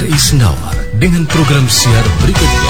RRI Sendawar dengan program siar berikutnya.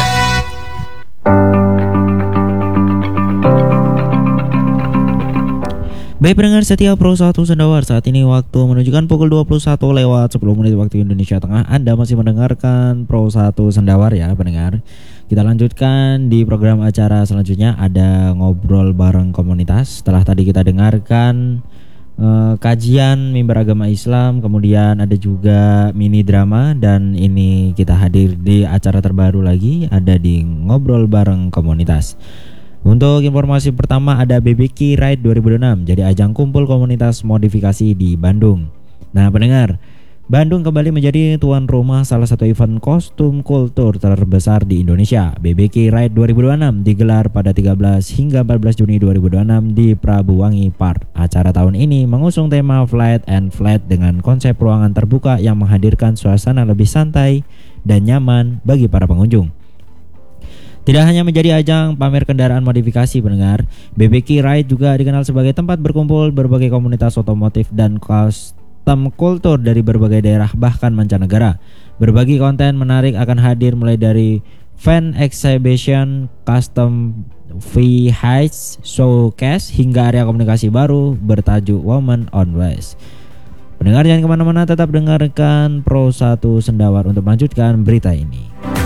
Baik pendengar setia Pro 1 Sendawar, saat ini waktu menunjukkan pukul 21 lewat 10 menit waktu Indonesia Tengah. Anda masih mendengarkan Pro 1 Sendawar ya pendengar. Kita lanjutkan di program acara selanjutnya, ada ngobrol bareng komunitas. Setelah tadi kita dengarkan kajian mimbar agama Islam, kemudian ada juga mini drama, dan ini kita hadir di acara terbaru lagi, ada di ngobrol bareng komunitas. Untuk informasi pertama, ada BBQ Ride 2006, jadi ajang kumpul komunitas modifikasi di Bandung. Nah pendengar, Bandung kembali menjadi tuan rumah salah satu event kostum kultur terbesar di Indonesia. BBQ Ride 2026 digelar pada 13 hingga 14 Juni 2026 di Prabuwangi Park. Acara tahun ini mengusung tema Flight and Flat dengan konsep ruangan terbuka yang menghadirkan suasana lebih santai dan nyaman bagi para pengunjung. Tidak hanya menjadi ajang pamer kendaraan modifikasi pendengar, BBQ Ride juga dikenal sebagai tempat berkumpul berbagai komunitas otomotif dan custom kultur dari berbagai daerah bahkan mancanegara. Berbagi konten menarik akan hadir mulai dari fan exhibition, custom VHS showcase hingga area komunikasi baru bertajuk Women on West. Pendengar jangan kemana-mana, tetap dengarkan Pro 1 Sendawar untuk melanjutkan berita ini.